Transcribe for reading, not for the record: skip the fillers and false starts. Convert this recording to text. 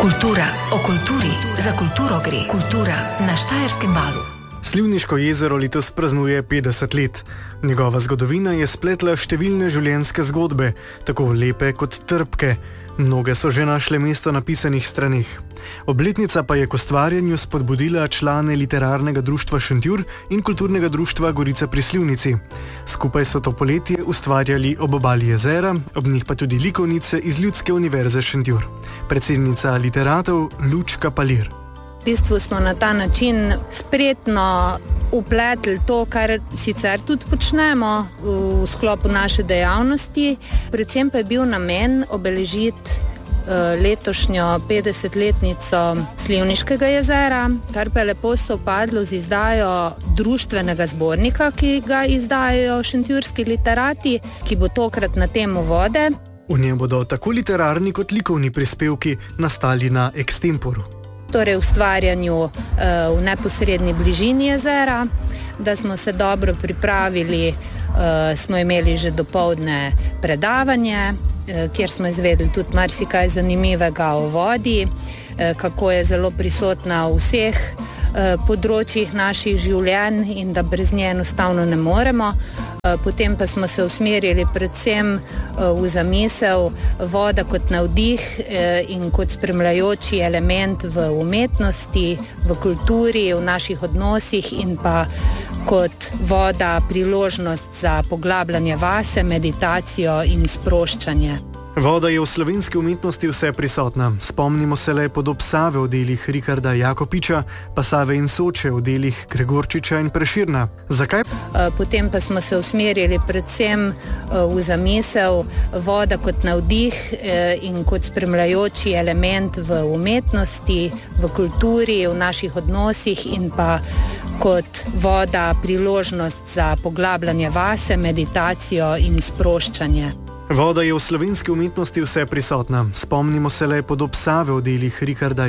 Kultura, o kulturi, za kulturo gre. Kultura na Štajerskem valu. Slivniško jezero letos praznuje 50 let. Njegova zgodovina je spletla številne življenjske zgodbe, tako lepe kot trpke. Mnoge so že našle mesto na pisanih straneh. Obletnica pa je k ustvarjanju spodbudila člane Literarnega društva Šentjur in Kulturnega društva Gorica pri Slivnici. Skupaj so to poletje ustvarjali ob obali jezera, ob njih pa tudi likovnice iz Ljudske univerze Šentjur. Predsednica literatov Lučka Palir. V bistvu smo na ta način spretno upletli to, kar sicer tudi počnemo v sklopu naše dejavnosti. Predvsem pa je bil namen obeležiti letošnjo 50-letnico Slivniškega jezera, kar pa je lepo sovpadlo z izdajo društvenega zbornika, ki ga izdajajo šentjurski literati, ki bo tokrat na temo vode. V njem bodo tako literarni kot likovni prispevki nastali na extemporu. Torej ustvarjanju v neposredni bližini jezera, da smo se dobro pripravili, smo imeli že dopoldne predavanje, kjer smo izvedeli tudi marsikaj zanimivega o vodi, kako je zelo prisotna v vseh področjih naših življenj in da brez nje enostavno ne moremo. Potem pa smo se usmerili predvsem v zamisel voda kot navdih in kot spremljajoči element v umetnosti, v kulturi, v naših odnosih in pa kot voda priložnost za poglabljanje vase, meditacijo in sproščanje. Voda je v slovenski umetnosti vse prisotna. Spomnimo se le podob Save v delih Rikarda Jakopiča, pa Save in Soče v delih Gregorčiča in Preširna. Zakaj? Potem pa smo se usmerili predvsem v zamisel voda kot navdih in kot spremljajoči element v umetnosti, v kulturi, v naših odnosih in pa kot voda priložnost za poglabljanje vase, meditacijo in sproščanje. Voda je v slovenski umetnosti vse prisotna. Spomnimo se le podob Save v delih Rikarda